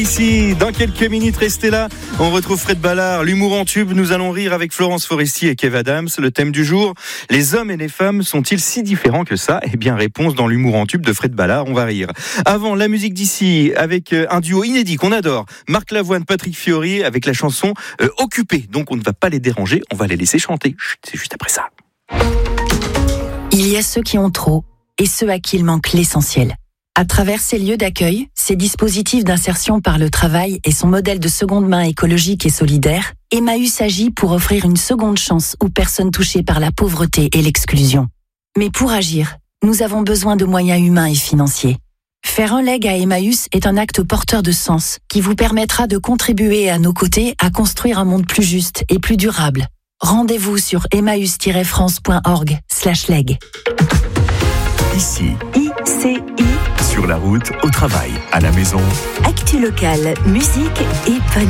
Ici, dans quelques minutes, restez là. On retrouve Fred Ballard, l'humour en tube. Nous allons rire avec Florence Foresti et Kev Adams. Le thème du jour, les hommes et les femmes sont-ils si différents que ça ? Eh bien, réponse dans l'humour en tube de Fred Ballard. On va rire. Avant, la musique d'ici, avec un duo inédit qu'on adore. Marc Lavoine, Patrick Fiori, avec la chanson Occupé. Donc, on ne va pas les déranger, on va les laisser chanter. Chut, c'est juste après ça. Il y a ceux qui ont trop et ceux à qui il manque l'essentiel. À travers ces lieux d'accueil, ces dispositifs d'insertion par le travail et son modèle de seconde main écologique et solidaire, Emmaüs agit pour offrir une seconde chance aux personnes touchées par la pauvreté et l'exclusion. Mais pour agir, nous avons besoin de moyens humains et financiers. Faire un leg à Emmaüs est un acte porteur de sens qui vous permettra de contribuer à nos côtés à construire un monde plus juste et plus durable. Rendez-vous sur emmaüs-france.org/leg. Ici, ICI, sur la route, au travail, à la maison. actu locale, musique et panneaux.